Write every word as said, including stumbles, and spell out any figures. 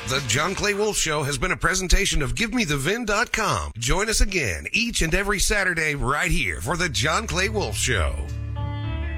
The John Clay Wolf Show has been a presentation of Give Me The Vin dot com. Join us again each and every Saturday right here for The John Clay Wolf Show.